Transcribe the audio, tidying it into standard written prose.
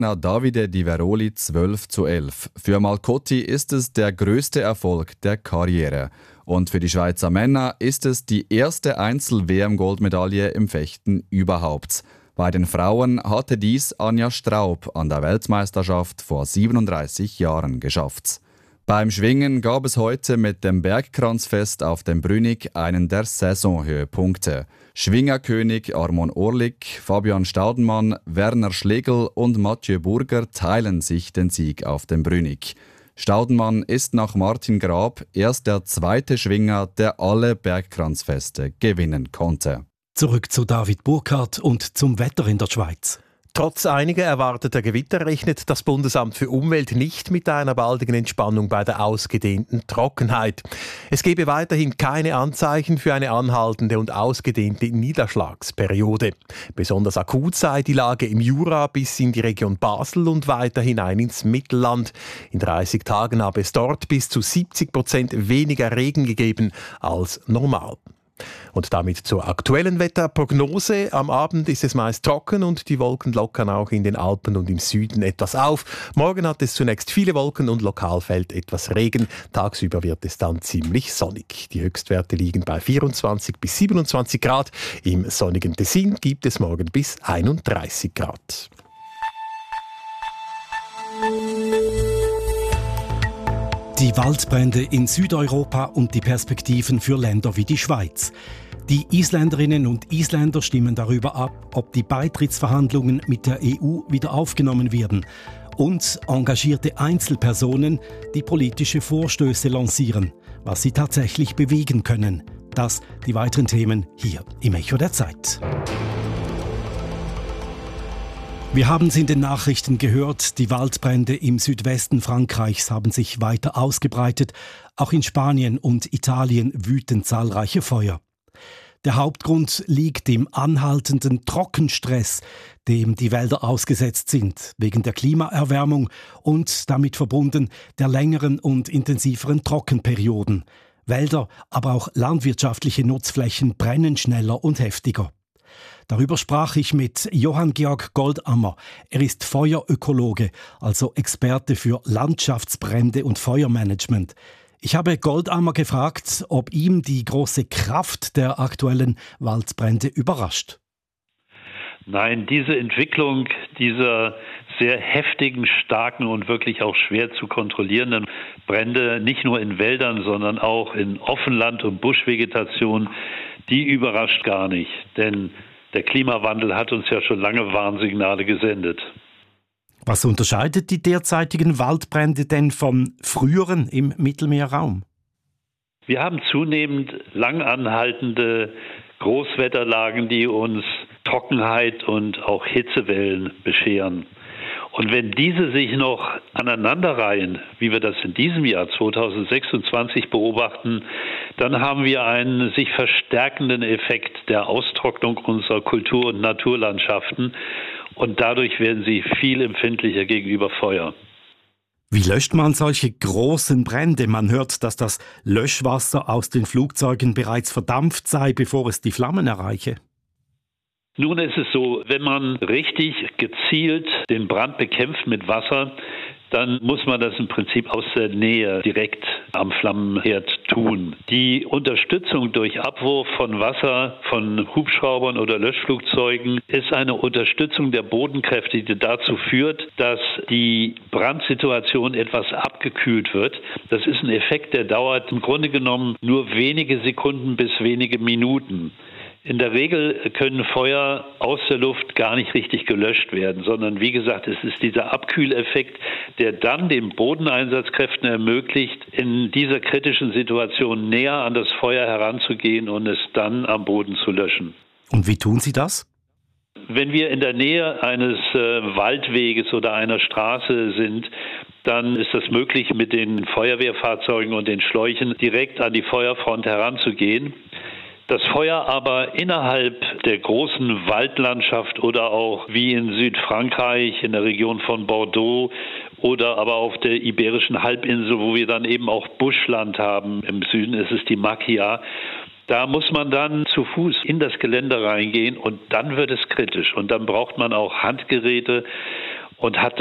Gegner Davide Di Veroli 12:11. Für Malcotti ist es der größte Erfolg der Karriere. Und für die Schweizer Männer ist es die erste Einzel-WM-Goldmedaille im Fechten überhaupt. Bei den Frauen hatte dies Anja Straub an der Weltmeisterschaft vor 37 Jahren geschafft. Beim Schwingen gab es heute mit dem Bergkranzfest auf dem Brünig einen der Saisonhöhepunkte. Schwingerkönig Armon Orlik, Fabian Staudenmann, Werner Schlegel und Mathieu Burger teilen sich den Sieg auf dem Brünig. Staudenmann ist nach Martin Grab erst der zweite Schwinger, der alle Bergkranzfeste gewinnen konnte. Zurück zu David Burkhardt und zum Wetter in der Schweiz. Trotz einiger erwarteter Gewitter rechnet das Bundesamt für Umwelt nicht mit einer baldigen Entspannung bei der ausgedehnten Trockenheit. Es gebe weiterhin keine Anzeichen für eine anhaltende und ausgedehnte Niederschlagsperiode. Besonders akut sei die Lage im Jura bis in die Region Basel und weiter hinein ins Mittelland. In 30 Tagen habe es dort bis zu 70% weniger Regen gegeben als normal. Und damit zur aktuellen Wetterprognose. Am Abend ist es meist trocken und die Wolken lockern auch in den Alpen und im Süden etwas auf. Morgen hat es zunächst viele Wolken und lokal fällt etwas Regen. Tagsüber wird es dann ziemlich sonnig. Die Höchstwerte liegen bei 24 bis 27 Grad. Im sonnigen Tessin gibt es morgen bis 31 Grad. Die Waldbrände in Südeuropa und die Perspektiven für Länder wie die Schweiz. Die Isländerinnen und Isländer stimmen darüber ab, ob die Beitrittsverhandlungen mit der EU wieder aufgenommen werden. Und engagierte Einzelpersonen, die politische Vorstöße lancieren, was sie tatsächlich bewegen können. Das die weiteren Themen hier im Echo der Zeit. Wir haben es in den Nachrichten gehört, die Waldbrände im Südwesten Frankreichs haben sich weiter ausgebreitet. Auch in Spanien und Italien wüten zahlreiche Feuer. Der Hauptgrund liegt im anhaltenden Trockenstress, dem die Wälder ausgesetzt sind, wegen der Klimaerwärmung und damit verbunden der längeren und intensiveren Trockenperioden. Wälder, aber auch landwirtschaftliche Nutzflächen brennen schneller und heftiger. Darüber sprach ich mit Johann Georg Goldammer. Er ist Feuerökologe, also Experte für Landschaftsbrände und Feuermanagement. Ich habe Goldammer gefragt, ob ihm die große Kraft der aktuellen Waldbrände überrascht. Nein, diese Entwicklung dieser sehr heftigen, starken und wirklich auch schwer zu kontrollierenden Brände, nicht nur in Wäldern, sondern auch in Offenland und Buschvegetation, die überrascht gar nicht. Denn der Klimawandel hat uns ja schon lange Warnsignale gesendet. Was unterscheidet die derzeitigen Waldbrände denn von früheren im Mittelmeerraum? Wir haben zunehmend lang anhaltende Großwetterlagen, die uns Trockenheit und auch Hitzewellen bescheren. Und wenn diese sich noch aneinanderreihen, wie wir das in diesem Jahr 2026 beobachten, dann haben wir einen sich verstärkenden Effekt der Austrocknung unserer Kultur- und Naturlandschaften und dadurch werden sie viel empfindlicher gegenüber Feuer. Wie löscht man solche großen Brände? Man hört, dass das Löschwasser aus den Flugzeugen bereits verdampft sei, bevor es die Flammen erreiche. Nun ist es so, wenn man richtig gezielt den Brand bekämpft mit Wasser, dann muss man das im Prinzip aus der Nähe direkt am Flammenherd tun. Die Unterstützung durch Abwurf von Wasser von Hubschraubern oder Löschflugzeugen ist eine Unterstützung der Bodenkräfte, die dazu führt, dass die Brandsituation etwas abgekühlt wird. Das ist ein Effekt, der dauert im Grunde genommen nur wenige Sekunden bis wenige Minuten. In der Regel können Feuer aus der Luft gar nicht richtig gelöscht werden, sondern wie gesagt, es ist dieser Abkühleffekt, der dann den Bodeneinsatzkräften ermöglicht, in dieser kritischen Situation näher an das Feuer heranzugehen und es dann am Boden zu löschen. Und wie tun Sie das? Wenn wir in der Nähe eines Waldweges oder einer Straße sind, dann ist es möglich, mit den Feuerwehrfahrzeugen und den Schläuchen direkt an die Feuerfront heranzugehen. Das Feuer aber innerhalb der großen Waldlandschaft oder auch wie in Südfrankreich, in der Region von Bordeaux oder aber auf der Iberischen Halbinsel, wo wir dann eben auch Buschland haben, im Süden ist es die Macchia, da muss man dann zu Fuß in das Gelände reingehen und dann wird es kritisch und dann braucht man auch Handgeräte. und hat